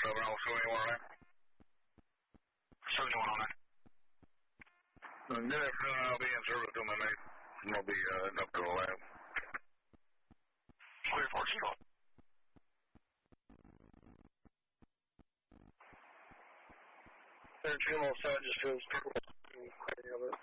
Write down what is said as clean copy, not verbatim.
7, I'll show anywhere on that. 71 on that. Good afternoon, I'll be in service to my mate. I'll be up to the lab. Clear for Kilo. There, Kilo, side just goes purple.